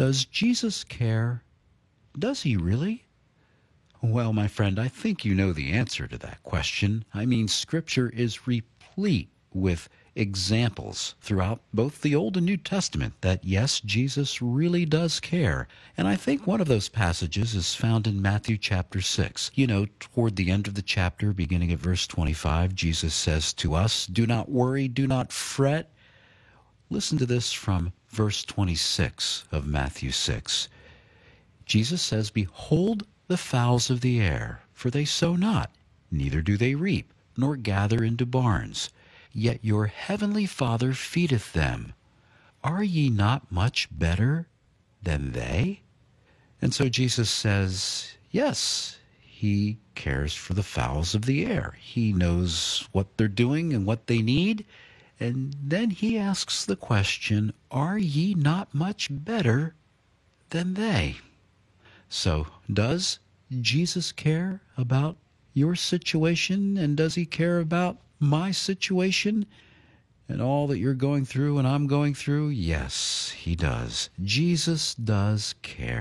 Does Jesus care? Does he really? Well, my friend, I think you know the answer to that question. I mean, Scripture is replete with examples throughout both the Old and New Testament that, yes, Jesus really does care. And I think one of those passages is found in Matthew chapter 6. You know, toward the end of the chapter, beginning at verse 25, Jesus says to us, "Do not worry, do not fret." Listen to this from verse 26 of Matthew 6. Jesus says, "Behold the fowls of the air, for they sow not, neither do they reap, nor gather into barns, yet your heavenly Father feedeth them. Are ye not much better than they?" And so Jesus says, yes, he cares for the fowls of the air. He knows what they're doing and what they need. And then he asks the question, are ye not much better than they? So, does Jesus care about your situation, and does he care about my situation and all that you're going through and I'm going through? Yes, he does. Jesus does care.